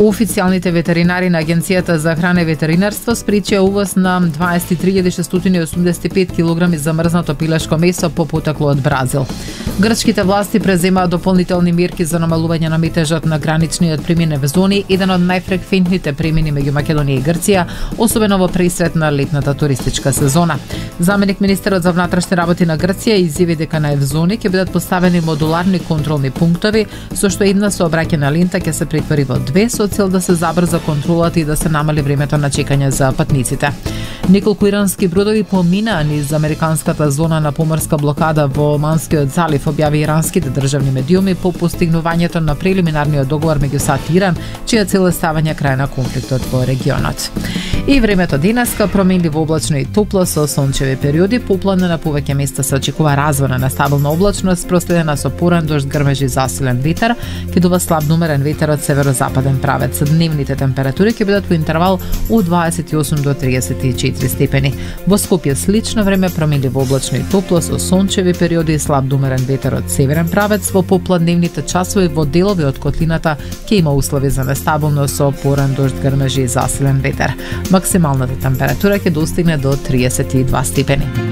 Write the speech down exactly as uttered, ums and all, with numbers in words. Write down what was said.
Официјалните ветеринари на Агенцијата за храна и ветеринарство спречија увоз на дваесет и три илјади шестстотини и осумдесет и пет килограми замрзнато пилешко месо по потекло од Бразил. Грчките власти преземаат дополнителни мерки за намалување на метежот на граничниот преминеви зони, еден од најфреквентните премини меѓу Македонија и Грција, особено во пресрет на летната туристичка сезона. Заменик министерот за внатрешни работи на Грција изјави дека на евзони ќе бидат поставени модуларни контролни пунктови, со што една сообраќајна лента ќе се претвори во две со цел да се забрза контролата и да се намали времето на чекање за патниците. Неколку ирански бродови поминаа низ американската зона на поморска блокада во Оманскиот залив, објави иранските државни медиуми по постигнувањето на прелиминарниот договор меѓу САД и Иран, чија цел е ставање крај на конфликтот во регионот. И времето денеска променливо облачно и топло со сончеви периоди, поплана на повеќе места се очекува развона на стабилна облачност, проследена со поран дожд, грмежи и засилен ветер, ќе дува слаб умерен ветер од северозападен правец. Дневните температури ќе бидат во интервал од дваесет и осум до триесет и четири степени. Во Скопје слично време, променливо облачно и топло со сончеви периоди и слаб умерен ветер од северен правец. Во попладневните часови во делови од котлината ќе има услови за нестабилност со поран дожд, грмежи и засилен ветер. Максималната температура ќе достигне до триесет и два степени.